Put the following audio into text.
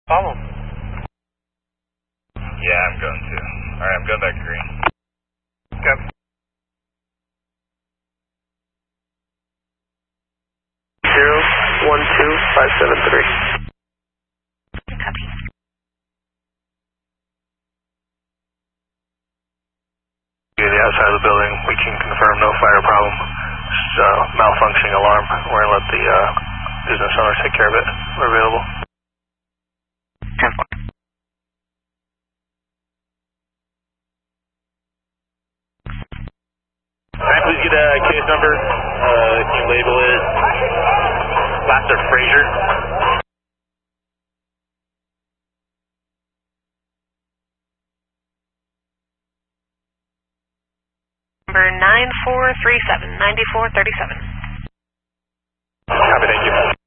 Follow. Yeah, I'm going to. Alright, I'm going back to green. Okay. 012573. Copy. The outside of the building, we can confirm no fire problem. It's malfunctioning alarm. We're going to let the business owner take care of it. We're available. 10-4. Alright, please get a case number. Can you label it Last of Frazier? Number 9437, 9437. Copy, thank you.